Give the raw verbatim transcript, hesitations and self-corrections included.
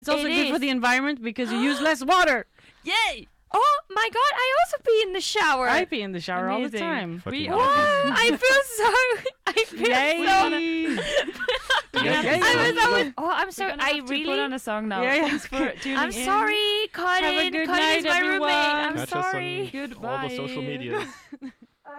It's also It good for is. the environment because you use less water. Yay! Oh my god, I also pee in the shower. I pee in the shower all the Amazing. time. Fucking We hell. are- I feel so. I feel Yay! so. We're gonna have Yay! to- I was always. Oh, I'm we're sorry. gonna I have to really. put on a song now. Yeah, yeah. Thanks for tuning I'm in. sorry, Colin. Have a good Colin is night, my roommate. everyone. I'm Catch us on sorry. Goodbye. all the social medias.